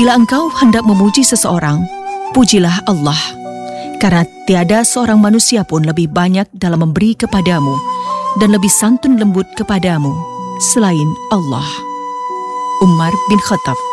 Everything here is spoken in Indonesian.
Bila engkau hendak memuji seseorang, pujilah Allah, karena tiada seorang manusia pun lebih banyak dalam memberi kepadamu dan lebih santun lembut kepadamu selain Allah. Umar bin Khattab.